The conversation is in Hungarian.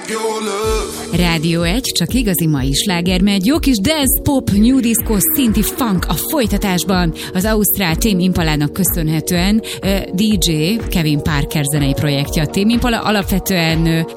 Rádió 1, csak igazi mai sláger megy. Jó kis dance, pop, new disco, szinti funk a folytatásban. Az ausztrál Tame Impalának köszönhetően DJ Kevin Parker zenei projektje. A Tame Impala alapvetően